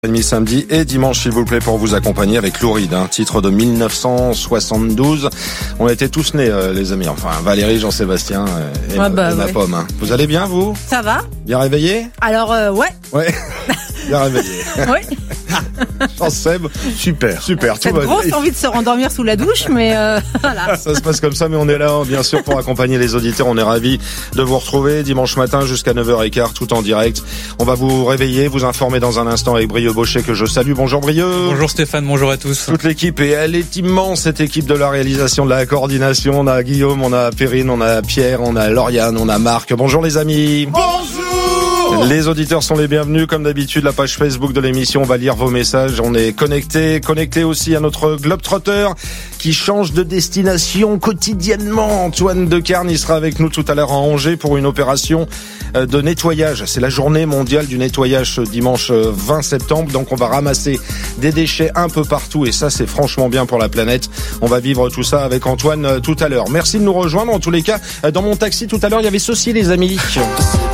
Samedi et dimanche, s'il vous plaît, pour vous accompagner avec Louride, titre de 1972. On était tous nés, les amis. Enfin, Valérie, Jean-Sébastien et ma pomme. Vous allez bien, vous? Ça va. Bien réveillé? Alors, ouais. Ouais. Bien réveillé. Oui. Jean-Seb, super. Cette grosse envie de se rendormir sous la douche, mais voilà. Ça se passe comme ça, mais on est là, bien sûr, pour accompagner les auditeurs. On est ravis de vous retrouver dimanche matin jusqu'à 9h15, tout en direct. On va vous réveiller, vous informer dans un instant avec Brieux Baucher, que je salue. Bonjour Brieux. Bonjour Stéphane, bonjour à tous. Toute l'équipe, et elle est immense, cette équipe de la réalisation, de la coordination. On a Guillaume, on a Perrine, on a Pierre, on a Lauriane, on a Marc. Bonjour les amis. Bonjour. Les auditeurs sont les bienvenus. Comme d'habitude, la page Facebook de l'émission, on va lire vos messages. On est connecté aussi à notre Globetrotter qui change de destination quotidiennement. Antoine Decarne, il sera avec nous tout à l'heure à Angers pour une opération de nettoyage. C'est la journée mondiale du nettoyage ce dimanche 20 septembre. Donc on va ramasser des déchets un peu partout et ça, c'est franchement bien pour la planète. On va vivre tout ça avec Antoine tout à l'heure. Merci de nous rejoindre. En tous les cas, dans mon taxi tout à l'heure, il y avait ceci, les amis.